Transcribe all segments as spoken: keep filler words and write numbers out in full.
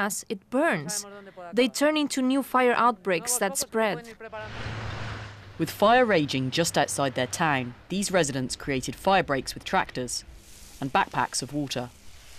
Hamas, it burns. They turn into new fire outbreaks that spread. With fire raging just outside their town, these residents created fire breaks with tractors and backpacks of water,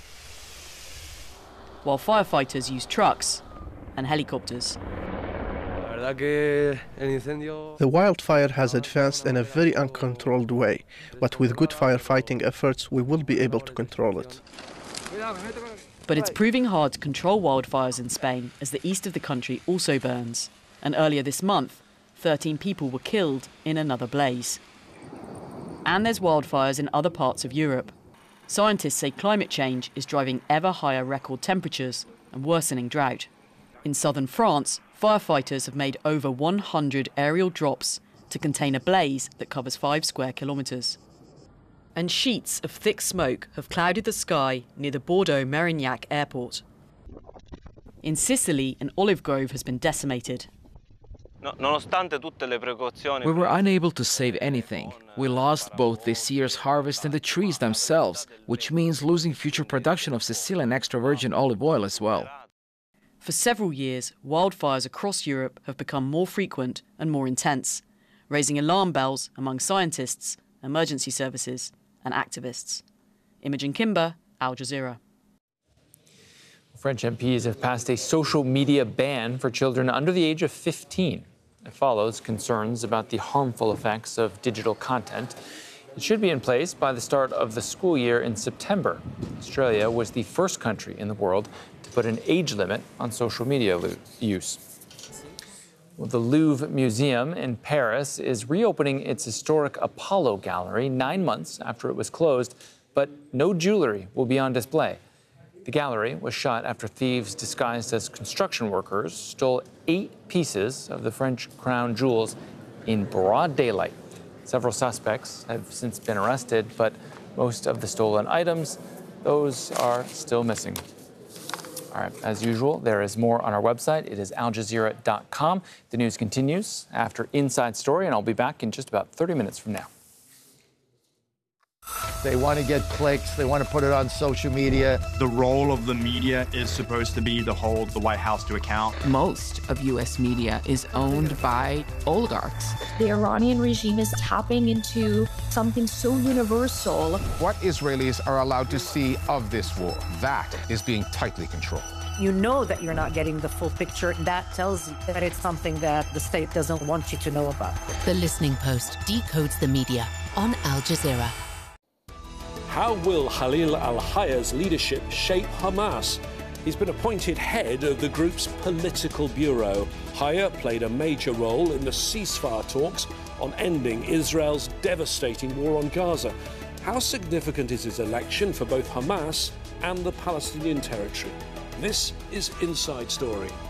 while firefighters used trucks and helicopters. The wildfire has advanced in a very uncontrolled way, but with good firefighting efforts, we will be able to control it. But it's proving hard to control wildfires in Spain as the east of the country also burns. And earlier this month, thirteen people were killed in another blaze. And there's wildfires in other parts of Europe. Scientists say climate change is driving ever higher record temperatures and worsening drought. In southern France, firefighters have made over one hundred aerial drops to contain a blaze that covers five square kilometres. And sheets of thick smoke have clouded the sky near the Bordeaux-Mérignac airport. In Sicily, an olive grove has been decimated. We were unable to save anything. We lost both this year's harvest and the trees themselves, which means losing future production of Sicilian extra virgin olive oil as well. For several years, wildfires across Europe have become more frequent and more intense, raising alarm bells among scientists, emergency services and activists. Imogen Kimber, Al Jazeera. French M Ps have passed a social media ban for children under the age of fifteen. It follows concerns about the harmful effects of digital content. It should be in place by the start of the school year in September. Australia was the first country in the world to put an age limit on social media use. Well, the Louvre Museum in Paris is reopening its historic Apollo gallery nine months after it was closed, but no jewelry will be on display. The gallery was shot after thieves disguised as construction workers stole eight pieces of the French crown jewels in broad daylight. Several suspects have since been arrested, but most of the stolen items, those are still missing. All right, as usual, there is more on our website. It is al jazeera dot com. The news continues after Inside Story, and I'll be back in just about thirty minutes from now. They want to get clicks. They want to put it on social media. The role of the media is supposed to be to hold the White House to account. Most of U S media is owned by oligarchs. The Iranian regime is tapping into something so universal. What Israelis are allowed to see of this war, that is being tightly controlled. You know that you're not getting the full picture. That tells you that it's something that the state doesn't want you to know about. The Listening Post decodes the media on Al Jazeera. How will Khalil al-Hayya's leadership shape Hamas? He's been appointed head of the group's political bureau. Hayya played a major role in the ceasefire talks on ending Israel's devastating war on Gaza. How significant is his election for both Hamas and the Palestinian territory? This is Inside Story.